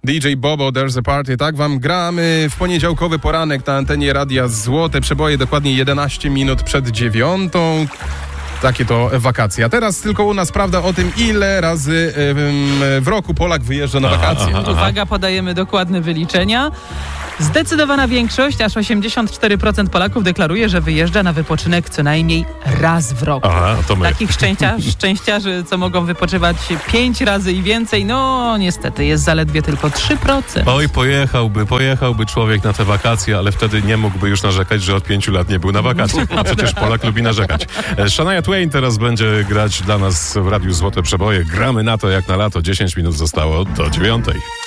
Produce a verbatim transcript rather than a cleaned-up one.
D J Bobo, There's a Party. Tak wam gramy w poniedziałkowy poranek na antenie Radia Złote Przeboje, dokładnie jedenaście minut przed dziewiątą. Takie to wakacje. A teraz tylko u nas prawda o tym, ile razy w roku Polak wyjeżdża na wakacje. Aha, aha. Uwaga, podajemy dokładne wyliczenia. Zdecydowana większość, aż osiemdziesiąt cztery procent Polaków deklaruje, że wyjeżdża na wypoczynek co najmniej raz w roku. Aha, to my. Takich szczęścia, szczęściarzy, co mogą wypoczywać pięć razy i więcej, no niestety jest zaledwie tylko trzy procent. Oj, pojechałby, pojechałby człowiek na te wakacje, ale wtedy nie mógłby już narzekać, że od pięciu lat nie był na wakacjach. A przecież Polak lubi narzekać. Shania Twain teraz będzie grać dla nas w Radiu Złote Przeboje. Gramy na to jak na lato. dziesięć minut zostało do dziewiątej.